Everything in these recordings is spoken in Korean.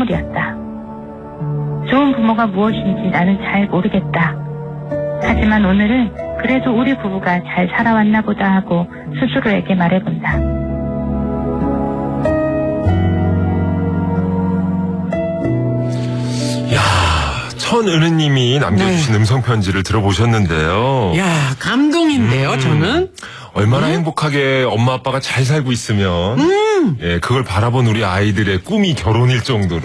선물이었다. 좋은 부모가 무엇인지 나는 잘 모르겠다. 하지만 오늘은 그래도 우리 부부가 잘 살아왔나 보다 하고 스스로에게 말해본다. 천은혜님이 남겨주신 음성편지를 들어보셨는데요. 야, 감동인데요, 저는. 얼마나 행복하게 엄마 아빠가 잘 살고 있으면 예, 그걸 바라본 우리 아이들의 꿈이 결혼일 정도로.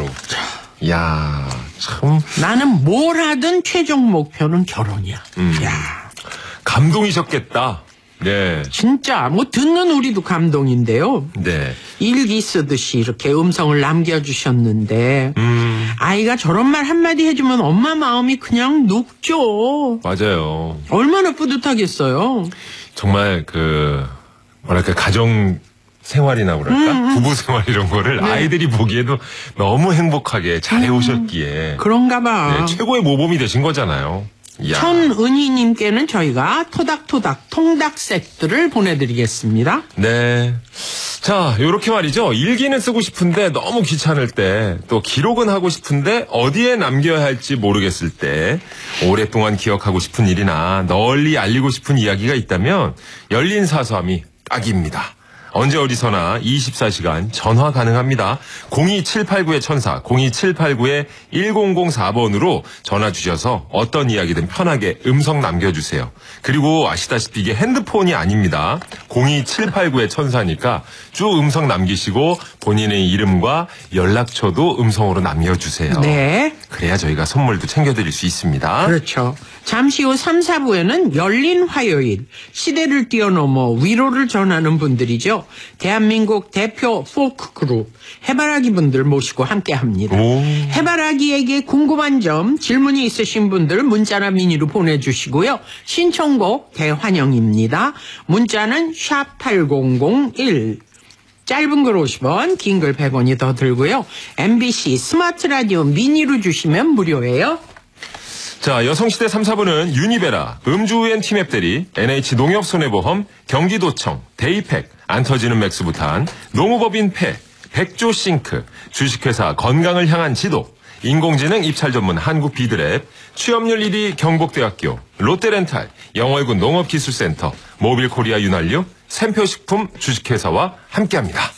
야, 참. 나는 뭘 하든 최종 목표는 결혼이야. 야, 감동이셨겠다. 네. 진짜 뭐 듣는 우리도 감동인데요. 네. 일기 쓰듯이 이렇게 음성을 남겨주셨는데 아이가 저런 말 한마디 해주면 엄마 마음이 그냥 녹죠. 맞아요. 얼마나 뿌듯하겠어요. 정말 뭐랄까 가정 생활이나 그럴까 부부 생활 이런 거를 네. 아이들이 보기에도 너무 행복하게 잘해 오셨기에 그런가 봐. 네, 최고의 모범이 되신 거잖아요. 이야. 천은희님께는 저희가 토닥토닥 통닭 세트를 보내드리겠습니다. 네. 자, 요렇게 말이죠. 일기는 쓰고 싶은데 너무 귀찮을 때, 또 기록은 하고 싶은데 어디에 남겨야 할지 모르겠을 때, 오랫동안 기억하고 싶은 일이나 널리 알리고 싶은 이야기가 있다면 열린 사서함이 딱입니다. 언제 어디서나 24시간 전화 가능합니다. 02789-1004, 02789-1004번으로 전화 주셔서 어떤 이야기든 편하게 음성 남겨주세요. 그리고 아시다시피 이게 핸드폰이 아닙니다. 02789-1004니까 쭉 음성 남기시고 본인의 이름과 연락처도 음성으로 남겨주세요. 네. 그래야 저희가 선물도 챙겨드릴 수 있습니다. 그렇죠. 잠시 후 3, 4부에는 열린 화요일, 시대를 뛰어넘어 위로를 전하는 분들이죠. 대한민국 대표 포크 그룹 해바라기 분들 모시고 함께합니다. 해바라기에게 궁금한 점, 질문이 있으신 분들 문자나 미니로 보내주시고요. 신청곡 대환영입니다. 문자는 샵8001. 짧은 글 50원, 긴 글 100원이 더 들고요. MBC 스마트 라디오 미니로 주시면 무료예요. 자, 여성시대 3, 4부는 유니베라, 음주우엔 티맵 대리, NH농협손해보험, 경기도청, 데이팩, 안 터지는 맥스부탄, 농업법인 폐, 백조싱크, 주식회사 건강을 향한 지도, 인공지능 입찰 전문 한국비드랩, 취업률 1위 경북대학교, 롯데렌탈, 영월군 농업기술센터, 모빌코리아 윤활유, 샘표식품 주식회사와 함께합니다.